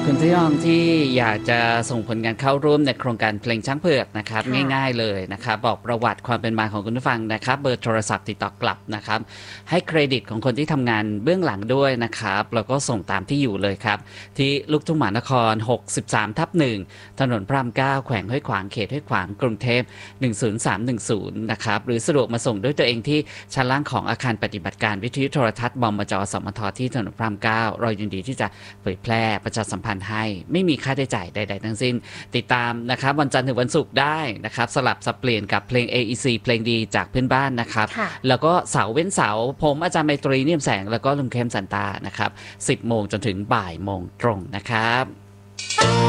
คุณที่ยองที่อยากจะส่งผลงานเข้าร่วมในโครงการเพลงช้างเผือกนะครับง่ายๆเลยนะครับบอกประวัติความเป็นมาของคุณผู้ฟังนะครับเบอร์โทรศัพท์ติดต่อกลับนะครับให้เครดิตของคนที่ทำงานเบื้องหลังด้วยนะครับแล้วก็ส่งตามที่อยู่เลยครับที่ลูกทุ่งมหานคร 63/1 ถนนพระราม 9 แขวงห้วยขวางเขตห้วยขวางกรุงเทพ 10310 นะครับหรือสะดวกมาส่งด้วยตัวเองที่ชั้นล่างของอาคารปฏิบัติการวิทยุโทรทัศน์บมจ.สมทที่ถนนพระราม 9เรายินดีที่จะเผยแพร่ประชาสัมพันธ์ให้ไม่มีค่าใช้จ่ายใดๆทั้งสิ้นติดตามนะครับวันจันทร์ถึงวันศุกร์ได้นะครับสลับสับเปลี่ยนกับเพลง AEC เพลงดีจากเพื่อนบ้านนะครับแล้วก็เสาร์เว้นเสาร์ผมอาจารย์ไมตรีเนียมแสงแล้วก็ลุงเข้มสันตานะครับ 10 โมงจนถึงบ่ายโมงตรงนะครับ